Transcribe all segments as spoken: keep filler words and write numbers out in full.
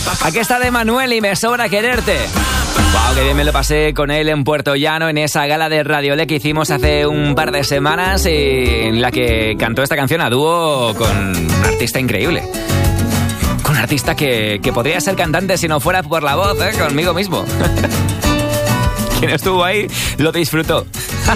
Aquí está de Manuel y Me sobra quererte. Wow, qué bien me lo pasé con él en Puerto Llano, en esa gala de Radio L que hicimos hace un par de semanas, en la que cantó esta canción a dúo con un artista increíble. Con un artista que, que podría ser cantante si no fuera por la voz, ¿eh? Conmigo mismo. Quien estuvo ahí lo disfrutó.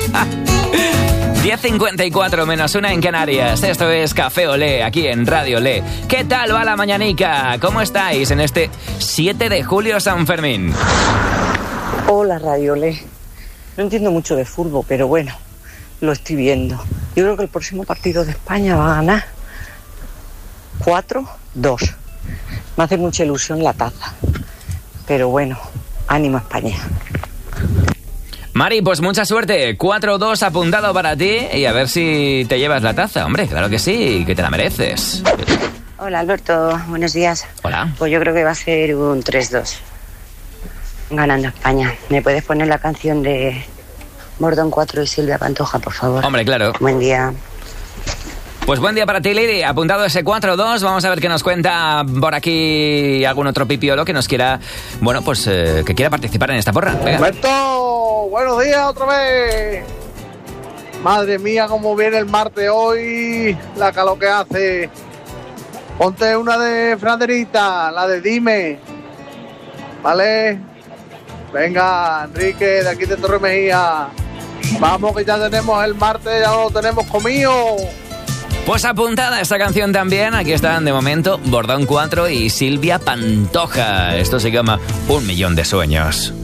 diez cincuenta y cuatro menos una en Canarias. Esto es Café Olé, aquí en Radio Olé. ¿Qué tal va la mañanica? ¿Cómo estáis en este siete de julio San Fermín? Hola, Radio Olé. No entiendo mucho de fútbol, pero bueno, lo estoy viendo. Yo creo que el próximo partido de España va a ganar cuatro dos. Me hace mucha ilusión la taza. Pero bueno, ánimo España. Mari, pues mucha suerte. cuatro dos apuntado para ti y a ver si te llevas la taza. Hombre, claro que sí, que te la mereces. Hola, Alberto. Buenos días. Hola. Pues yo creo que va a ser un tres dos. Ganando España. ¿Me puedes poner la canción de Bordón cuatro y Silvia Pantoja, por favor? Hombre, claro. Buen día. Pues buen día para ti, Lili. Apuntado ese cuatro dos. Vamos a ver qué nos cuenta por aquí algún otro pipiolo que nos quiera, bueno, pues eh, que quiera participar en esta porra. Venga. Alberto, buenos días otra vez. Madre mía, cómo viene el martes hoy, la calor que hace. Ponte una de Fraderita, la de Dime. ¿Vale? Venga, Enrique, de aquí de Torre Mejía. Vamos, que ya tenemos el martes, ya lo tenemos comido. Pues apuntada esta canción también. Aquí están de momento Bordón cuatro y Silvia Pantoja. Esto se llama Un Millón de Sueños.